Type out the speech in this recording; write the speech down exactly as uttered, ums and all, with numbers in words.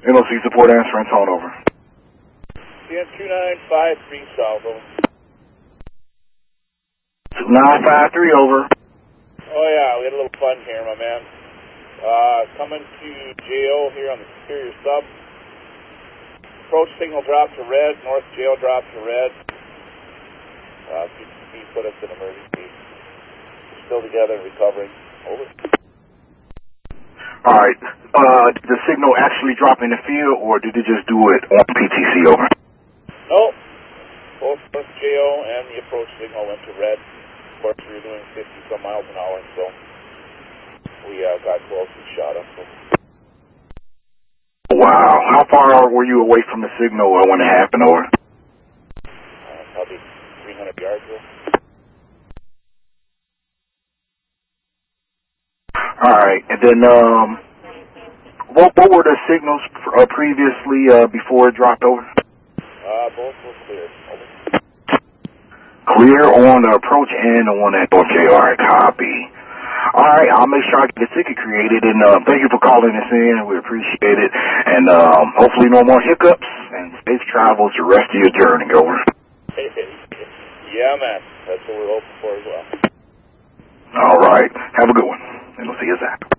N O C support answering, tone over. C N two nine five three south, over. two nine five three, over. Oh yeah, we had a little fun here, my man. Uh, coming to J O here on the Superior Sub. Approach signal dropped to red, north J O dropped to red. Uh, P T C put us in emergency. We're still together and recovering. Over. All right. Uh, did the signal actually drop in the field, or did it just do it on P T C, over? Nope. Both north J O and the approach signal went to red. Of course, we were doing fifty some miles an hour, so we uh, got close and shot up. Wow. How far were you away from the signal when it happened, over? Uh, probably three hundred yards ago. All right. And then, um, what, what were the signals uh, previously uh, before it dropped over? Uh, both were clear. Over. Clear on the approach and on that North J. All right, copy. All right, I'll make sure I get the ticket created, and uh, thank you for calling us in. We appreciate it, and um, hopefully no more hiccups, and safe travels the rest of your journey, over. Yeah, man. That's what we're hoping for as well. All right. Have a good one, and we'll see you, Zach.